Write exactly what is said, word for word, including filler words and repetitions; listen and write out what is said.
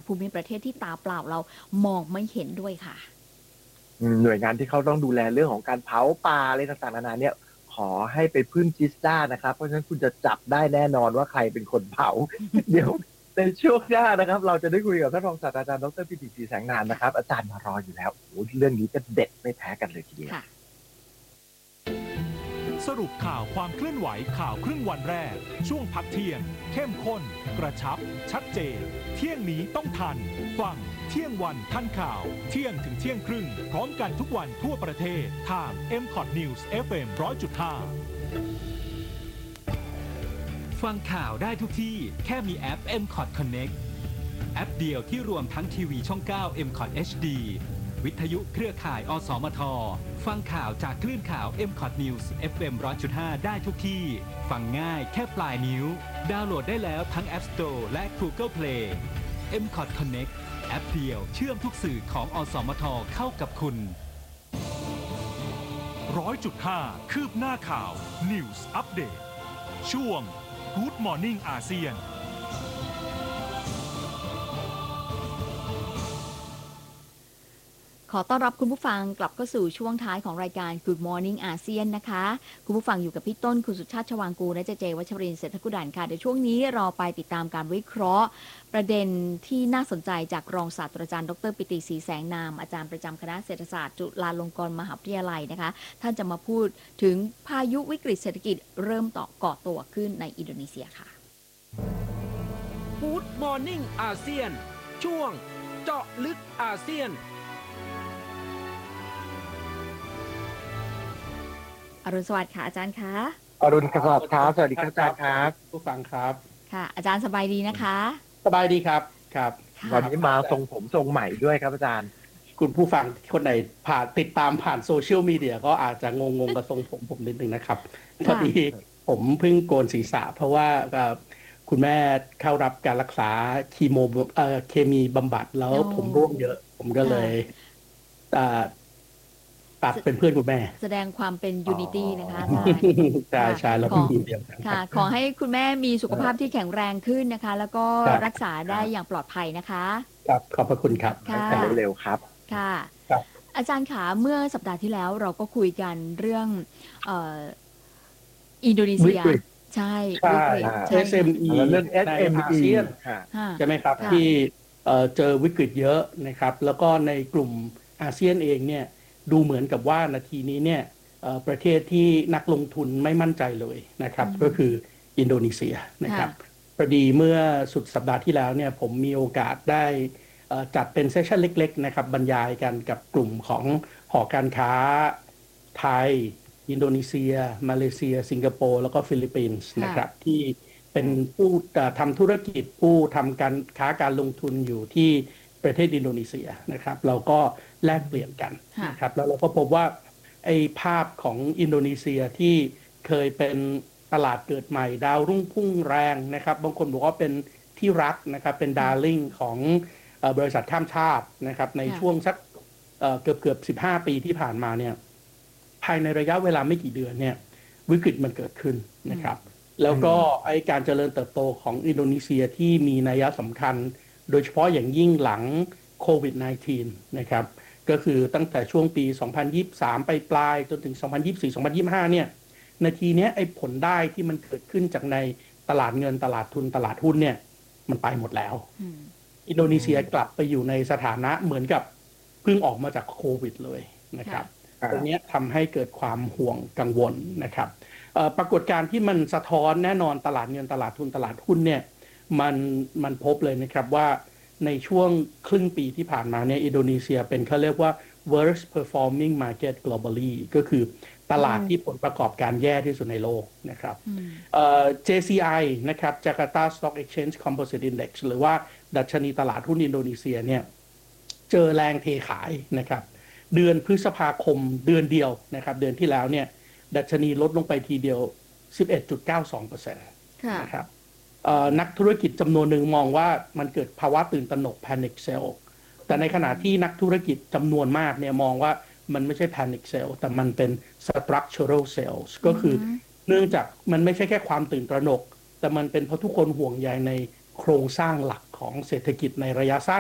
ภูมิประเทศที่ตาเปล่าเรามองไม่เห็นด้วยค่ะหน่วยงานที่เขาต้องดูแลเรื่องของการเผาป่าอะไรต่างๆนานาเนี่ยขอให้ไปพึ่งจิสต้านะครับเพราะฉะนั้นคุณจะจับได้แน่นอนว่าใครเป็นคนเผาเดี๋ยวในช่วงหน้านะครับเราจะได้คุยกับท่านรองศาสตราจารย์ดรปิติศรีแสงนามนะครับอาจารย์มารออยู่แล้วโอ้เรื่องนี้ก็เด็ดไม่แพ้กันเลยทีเดียวสรุปข่าวความเคลื่อนไหวข่าวครึ่งวันแรกช่วงพักเที่ยงเข้มข้นกระชับชัดเจนเที่ยงนี้ต้องทันฟังเที่ยงวันทันข่าวเที่ยงถึงเที่ยงครึ่งพร้อมกันทุกวันทั่วประเทศทาง เอ็ม คอท News เอฟ เอ็ม หนึ่งร้อยจุดห้า ฟังข่าวได้ทุกที่แค่มีแอป เอ็ม คอท Connect แอปเดียวที่รวมทั้งทีวีช่อง เก้า เอ็ม คอท เอช ดี วิทยุเครือข่าย อสมท ฟังข่าวจากคลื่นข่าว เอ็ม คอท News เอฟ เอ็ม หนึ่งร้อยจุดห้า ได้ทุกที่ ฟังง่ายแค่ปลายนิ้ว ดาวน์โหลดได้แล้วทั้ง App Store และ Google Play เอ็ม คอท Connect แอปเดียวเชื่อมทุกสื่อของ อสมท เข้ากับคุณ หนึ่งร้อยจุดห้า คืบหน้าข่าว News Update ช่วง Good Morning อาเซียนขอต้อนรับคุณผู้ฟังกลับเข้าสู่ช่วงท้ายของรายการ Good Morning อาเซียนนะคะคุณผู้ฟังอยู่กับพี่ต้นคุณสุชาติชวางกูและเจเจวัชรินทร์เศรษฐกุดันค่ะเดี๋ยวช่วงนี้เราไปติดตามการวิเคราะห์ประเด็นที่น่าสนใจจากรองศาสตราจารย์ดรปิติศรีแสงนามอาจารย์ประจำคณะเศรษฐศาสตร์จุฬาลงกรณ์มหาวิทยาลัยนะคะท่านจะมาพูดถึงพายุวิกฤตเศรษฐกิจเริ่มต่อก่อตัวขึ้นในอินโดนีเซียค่ะ Good Morning อาเซียนช่วงเจาะลึกอาเซียนอรุณสวัสดิ์ค่ะอาจารย์คะอรุณสวัสดิ์ครับสวัสดีครับอาจารย์ครับผู้ฟังครับค่ะอาจารย์สบายดีนะคะสบายดีครับครับวันนี้มาทรงผมทรงใหม่ด้วยครับอาจารย์คุณผู้ฟังคนไหนผ่านติดตามผ่านโซเชียลมีเดียก็อาจจะงงๆกับทรงผมผมนิดนึงนะครับพอดีผมเพิ่งโกนศีรษะเพราะว่าคุณแม่เข้ารับการรักษาคีโมเอ่อเคมีบำบัดแล้วผมร่วงเยอะผมก็เลยตัดเป็นเพื่อนคุณแม่แสดงความเป็นยูนิตี้นะคะใช่ใช่เราเป็นทีมเดียวกันค่ะขอให้คุณแม่มีสุขภาพที่แข็งแรงขึ้นนะคะแล้วก็รักษาได้อย่างปลอดภัยนะคะครับขอบพระคุณครับค่ะเร็วๆครับค่ะอาจารย์ขาเมื่อสัปดาห์ที่แล้วเราก็คุยกันเรื่องอินโดนีเซียใช่ใช่ เอส เอ็ม อีเรื่อง เอส เอ็ม อีใช่ไหมครับที่เจอวิกฤตเยอะนะครับแล้วก็ในกลุ่มอาเซียนเองเนี่ยดูเหมือนกับว่านาทีนี้เนี่ยประเทศที่นักลงทุนไม่มั่นใจเลยนะครับก็คืออินโดนีเซียนะครับพอดีเมื่อสุดสัปดาห์ที่แล้วเนี่ยผมมีโอกาสได้จัดเป็นเซสชั่นเล็กๆนะครับบรรยายกันกับกลุ่มของหอการค้าไทยอินโดนีเซียมาเลเซียสิงคโปร์แล้วก็ฟิลิปปินส์นะครับที่เป็นผู้ทำธุรกิจผู้ทำการค้าการลงทุนอยู่ที่ประเทศอินโดนีเซียนะครับเราก็แลกเปลี่ยนกันนะครับแล้วเราก็พบว่าไอ้ภาพของอินโดนีเซียที่เคยเป็นตลาดเกิดใหม่ดาวรุ่งพุ่งแรงนะครับบางคนบอกว่าเป็นที่รักนะครับเป็นดาร์ลิ่งของบริษัทข้ามชาตินะครับในช่วงสักเกือบเกือบสิบห้าปีที่ผ่านมาเนี่ยภายในระยะเวลาไม่กี่เดือนเนี่ยวิกฤตมันเกิดขึ้นนะครับแล้วก็ไอ้การเจริญเติบโตของอินโดนีเซียที่มีนัยสำคัญโดยเฉพาะอย่างยิ่งหลังโควิด สิบเก้า นะครับก็คือตั้งแต่ช่วงปีสองพันยี่สิบสามไปปลายจนถึงสองพันยี่สิบสี่ สองพันยี่สิบห้าเนี่ยนาทีนี้ไอ้ผลได้ที่มันเกิดขึ้นจากในตลาดเงินตลาดทุนตลาดหุ้นเนี่ยมันไปหมดแล้วอินโดนีเซียกลับไปอยู่ในสถานะเหมือนกับเพิ่งออกมาจากโควิดเลยนะครับตรงนี้ทำให้เกิดความห่วงกังวลนะครับปรากฏการณ์ที่มันสะท้อนแน่นอนตลาดเงินตลาดทุนตลาดหุ้นเนี่ยมันมันพบเลยนะครับว่าในช่วงครึ่งปีที่ผ่านมาเนี่ยอินโดนีเซียเป็นเขาเรียกว่า worst performing market globally ก็คือตลาดที่ผลประกอบการแย่ที่สุดในโลกนะครับ เจ ซี ไอ นะครับ Jakarta Stock Exchange Composite Index หรือว่าดัชนีตลาดหุ้นอินโดนีเซียเนี่ยเจอแรงเทขายนะครับเดือนพฤษภาคมเดือนเดียวนะครับเดือนที่แล้วเนี่ยดัชนีลดลงไปทีเดียว สิบเอ็ดจุดเก้าสองเปอร์เซ็นต์ นะครับนักธุรกิจจำนวนหนึ่งมองว่ามันเกิดภาวะตื่นตระหนก panic sell แต่ในขณะที่นักธุรกิจจำนวนมากเนี่ยมองว่ามันไม่ใช่ panic sell แต่มันเป็น structural sales ก็คือเนื่องจากมันไม่ใช่แค่ความตื่นตระหนกแต่มันเป็นเพราะทุกคนห่วงใยในโครงสร้างหลักของเศรษฐกิจในระยะสั้น